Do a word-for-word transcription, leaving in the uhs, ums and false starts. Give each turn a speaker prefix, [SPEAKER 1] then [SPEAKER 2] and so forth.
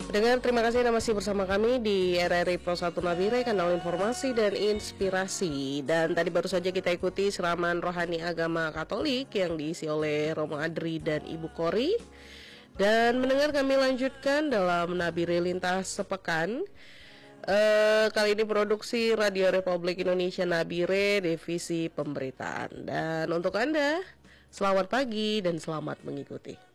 [SPEAKER 1] Pendengar, terima kasih Anda masih bersama kami di R R I Pro satu Nabire, kanal informasi dan inspirasi. Dan tadi baru saja kita ikuti siraman rohani agama Katolik yang diisi oleh Romo Adri dan Ibu Kori. Dan mendengar, kami lanjutkan dalam Nabire Lintas Sepekan. Uh, kali ini produksi Radio Republik Indonesia Nabire, divisi pemberitaan. Dan untuk Anda, selamat pagi dan selamat mengikuti.